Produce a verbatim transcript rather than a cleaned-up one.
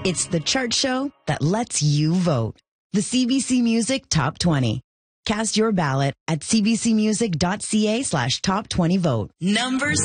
It's the chart show that lets you vote. The C B C Music Top twenty. Cast your ballot at cbcmusic.ca slash top 20 vote. Number